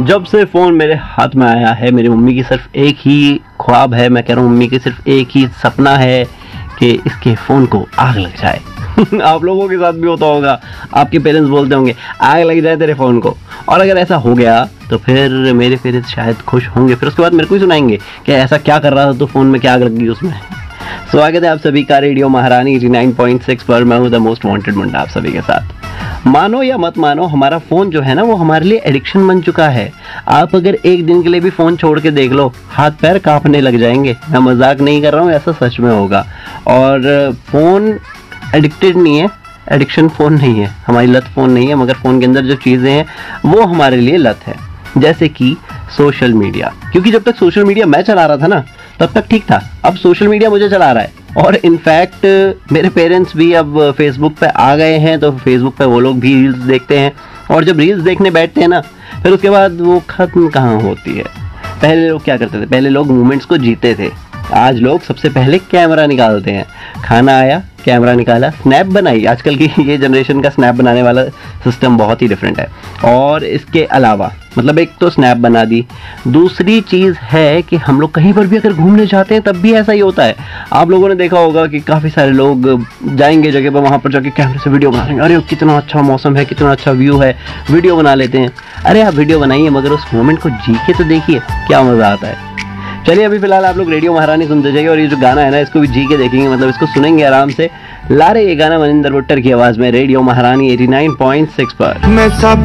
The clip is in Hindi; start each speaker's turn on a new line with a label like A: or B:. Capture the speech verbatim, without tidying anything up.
A: जब से फ़ोन मेरे हाथ में आया है, मेरी मम्मी की सिर्फ एक ही ख्वाब है, मैं कह रहा हूँ मम्मी की सिर्फ एक ही सपना है कि इसके फ़ोन को आग लग जाए। आप लोगों के साथ भी होता होगा, आपके पेरेंट्स बोलते होंगे आग लग जाए तेरे फ़ोन को, और अगर ऐसा हो गया तो फिर मेरे पेरेंट्स शायद खुश होंगे, फिर उसके बाद मेरे को ही सुनाएंगे कि ऐसा क्या कर रहा था तो फ़ोन में क्या आग लग गई उसमें। स्वागत है आप सभी का रेडियो महारानी नवासी पॉइंट सिक्स पर। मैं हूँ द मोस्ट वांटेड मुंडा आप सभी के साथ। मानो या मत मानो, हमारा फ़ोन जो है ना वो हमारे लिए एडिक्शन बन चुका है। आप अगर एक दिन के लिए भी फ़ोन छोड़ के देख लो, हाथ पैर कांपने लग जाएंगे। मैं मजाक नहीं कर रहा हूँ, ऐसा सच में होगा। और फ़ोन एडिक्टेड नहीं है, एडिक्शन फ़ोन नहीं है, हमारी लत फ़ोन नहीं है, मगर फ़ोन के अंदर जो चीज़ें हैं वो हमारे लिए लत है। जैसे कि सोशल मीडिया, क्योंकि जब तक सोशल मीडिया मैं चला रहा था ना तब तक ठीक था, अब सोशल मीडिया मुझे चला रहा है। और इनफैक्ट मेरे पेरेंट्स भी अब फेसबुक पे आ गए हैं, तो फेसबुक पे वो लोग भी रील्स देखते हैं, और जब रील्स देखने बैठते हैं ना फिर उसके बाद वो ख़त्म कहाँ होती है। पहले लोग क्या करते थे, पहले लोग मोमेंट्स को जीते थे। आज लोग सबसे पहले कैमरा निकालते हैं, खाना आया कैमरा निकाला, स्नैप बनाई। आजकल की ये जनरेशन का स्नैप बनाने वाला सिस्टम बहुत ही डिफरेंट है। और इसके अलावा मतलब एक तो स्नैप बना दी, दूसरी चीज़ है कि हम लोग कहीं पर भी अगर घूमने जाते हैं तब भी ऐसा ही होता है। आप लोगों ने देखा होगा कि काफ़ी सारे लोग जाएंगे जगह पर, वहाँ पर जाके कैमरे से वीडियो बनाएंगे, अरे कितना अच्छा मौसम है, कितना अच्छा व्यू है, वीडियो बना लेते हैं। अरे आप वीडियो बनाइए मगर उस मोमेंट को जी के तो देखिए, क्या मज़ा आता है। चलिए अभी फिलहाल आप लोग रेडियो महारानी सुनते जाइए, और ये जो गाना है ना इसको भी जी के देखेंगे, मतलब इसको सुनेंगे आराम से। ला रहे ये गाना मनिंदर भुट्टर की आवाज़ में रेडियो महारानी नवासी पॉइंट सिक्स पर।
B: मैं सब